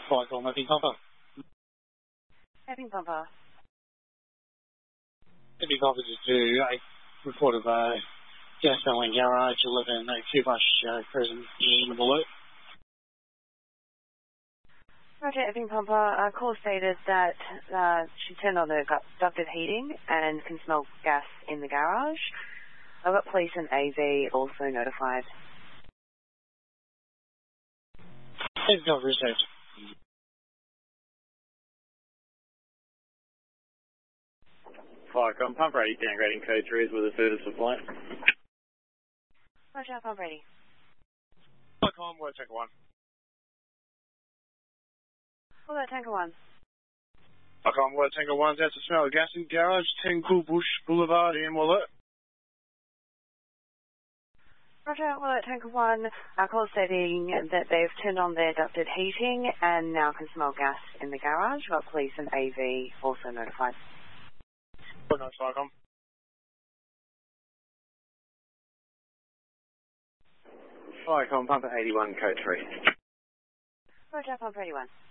Cyclone, Epping Pumper. Epping Pumper. Epping Pumper to a report of gas selling garage 11 a Bush present in Alert. Roger, Epping Pumper. Call stated that she turned on the ducted heating and can smell gas in the garage. I've got police and AV also notified. They've got research. Firecom, pump ready, downgrading code 3 is with a further supply. Roger, pump ready. Cyclone, word tanker 1. Hold that tanker 1. Cyclone, word tanker 1, that's the smell of gas in garage, 10 Cool Bush Boulevard in Alert. Roger, well, at Tanker 1, our call stating that they've turned on their ducted heating and now can smell gas in the garage. Got police and AV also notified. Good night, Cyclone. Firecom, pump at 81, code 3. Roger, pump 81.